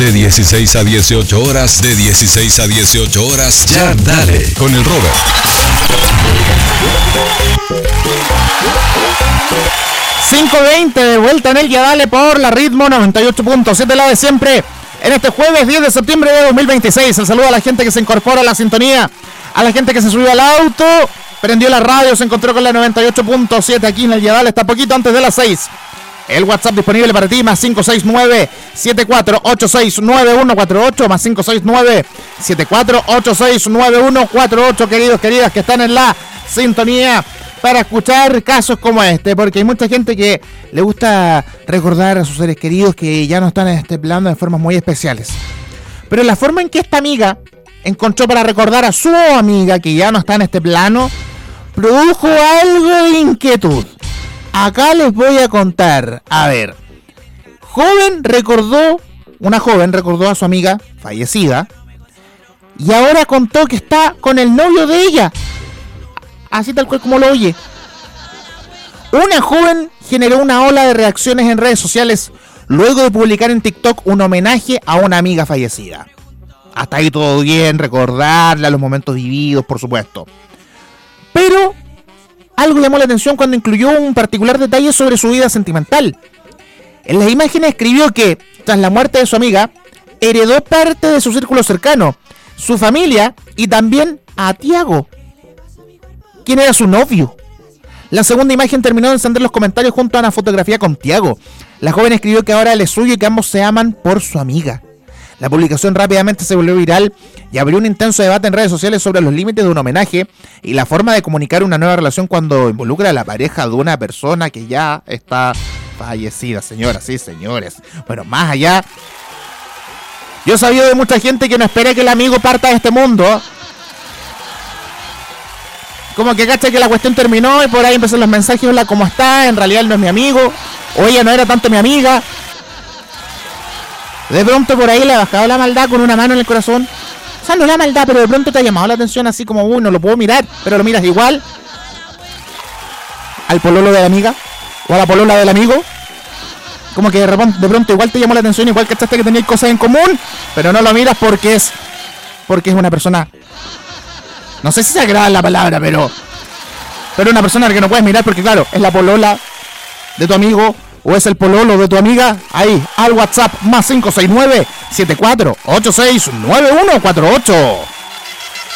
De 16 a 18 horas, de 16 a 18 horas, ya dale con el Robert. 5:20 de vuelta en el Ya Dale por la Ritmo 98.7, la de siempre. En este jueves 10 de septiembre de 2026. El saludo a la gente que se incorpora a la sintonía, a la gente que se subió al auto, prendió la radio, se encontró con la 98.7 aquí en el Ya Dale. Está poquito antes de las 6. El WhatsApp disponible para ti, más 569-7486-9148, más 569-7486-9148, queridos, queridas, que están en la sintonía para escuchar casos como este, porque hay mucha gente que le gusta recordar a sus seres queridos que ya no están en este plano de formas muy especiales. Pero la forma en que esta amiga encontró para recordar a su amiga que ya no está en este plano, produjo algo de inquietud. Acá les voy a contar. A ver, una joven recordó a su amiga fallecida y ahora contó que está con el novio de ella. Así tal cual como lo oye. Una joven generó una ola de reacciones en redes sociales luego de publicar en TikTok un homenaje a una amiga fallecida. Hasta ahí todo bien, recordarle a los momentos vividos, por supuesto. Pero algo llamó la atención cuando incluyó un particular detalle sobre su vida sentimental. En las imágenes escribió que, tras la muerte de su amiga, heredó parte de su círculo cercano, su familia y también a Tiago, quien era su novio. La segunda imagen terminó de encender los comentarios junto a una fotografía con Tiago. La joven escribió que ahora él es suyo y que ambos se aman por su amiga. La publicación rápidamente se volvió viral y abrió un intenso debate en redes sociales sobre los límites de un homenaje y la forma de comunicar una nueva relación cuando involucra a la pareja de una persona que ya está fallecida, señoras y señores. Bueno, más allá, yo he sabido de mucha gente que no espera que el amigo parta de este mundo. Como que cacha que la cuestión terminó y por ahí empiezan los mensajes: hola, ¿cómo está? En realidad él no es mi amigo, o ella no era tanto mi amiga. De pronto por ahí le ha bajado la maldad con una mano en el corazón. O sea, no la maldad, pero de pronto te ha llamado la atención así como, uy, no lo puedo mirar, pero lo miras igual al pololo de la amiga o a la polola del amigo. Como que de pronto igual te llamó la atención, igual cachaste que teníais cosas en común, pero no lo miras porque es una persona, no sé si se agrada la palabra, pero una persona que no puedes mirar porque, claro, es la polola de tu amigo o es el pololo de tu amiga. Ahí, al WhatsApp, más 569-7486-9148.